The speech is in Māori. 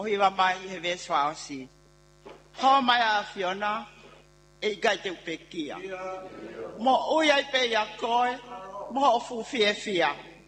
Ohiwa mai he ve swausi. Ho mai a Fiona. E gai te upekia. Mo ui ai pe ia koe. Mo o fu fia fia.